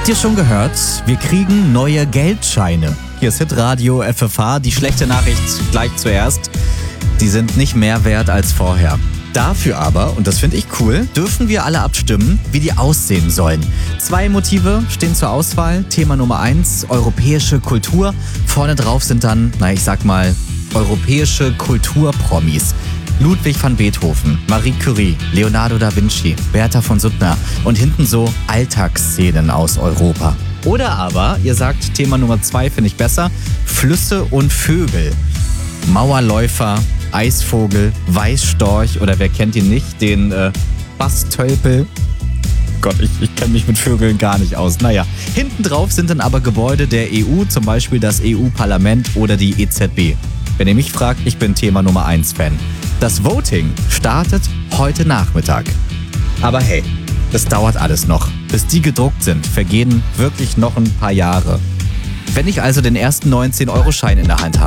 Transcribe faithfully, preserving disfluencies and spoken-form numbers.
Habt ihr schon gehört? Wir kriegen neue Geldscheine. Hier ist Hitradio F F H. Die schlechte Nachricht gleich zuerst. Die sind nicht mehr wert als vorher. Dafür aber, und das finde ich cool, dürfen wir alle abstimmen, wie die aussehen sollen. Zwei Motive stehen zur Auswahl. Thema Nummer eins, europäische Kultur. Vorne drauf sind dann, na ich sag mal, europäische Kulturpromis. Ludwig van Beethoven, Marie Curie, Leonardo da Vinci, Bertha von Suttner und hinten so Alltagsszenen aus Europa. Oder aber, ihr sagt, Thema Nummer zwei finde ich besser, Flüsse und Vögel. Mauerläufer, Eisvogel, Weißstorch oder wer kennt ihn nicht, den äh, Bastölpel. Gott, ich, ich kenne mich mit Vögeln gar nicht aus. Naja, hinten drauf sind dann aber Gebäude der E U, zum Beispiel das E U-Parlament oder die E Z B. Wenn ihr mich fragt, ich bin Thema Nummer eins Fan. Das Voting startet heute Nachmittag. Aber hey, das dauert alles noch. Bis die gedruckt sind, vergehen wirklich noch ein paar Jahre. Wenn ich also den ersten neunzehn Euro Schein in der Hand habe,